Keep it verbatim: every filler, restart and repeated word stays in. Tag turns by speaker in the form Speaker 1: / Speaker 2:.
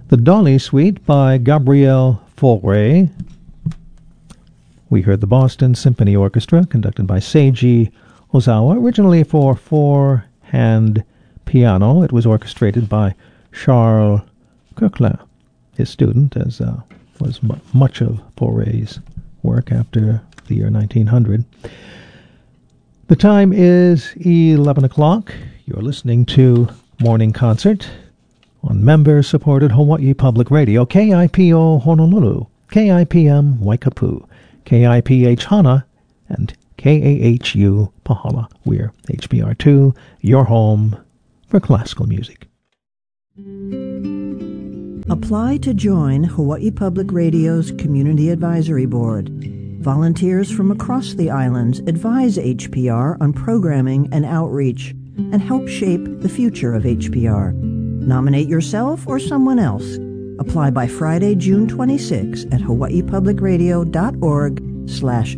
Speaker 1: The Dolly Suite by Gabriel Fauré. We heard the Boston Symphony Orchestra, conducted by Seiji Ozawa, originally for four-hand piano. It was orchestrated by Charles Koechlin, his student, as uh, was m- much of Fauré's work after the year nineteen hundred. The time is eleven o'clock. You're listening to Morning Concert on member-supported Hawaii Public Radio, K I P O Honolulu, K I P M Waikapu, K I P H Hana, and K A H U Pahala. We're H B R two, your home for classical music.
Speaker 2: Apply to join Hawaii Public Radio's Community Advisory Board. Volunteers from across the islands advise H P R on programming and outreach and help shape the future of H P R. Nominate yourself or someone else. Apply by Friday, June twenty-sixth at hawaiipublicradio.org slash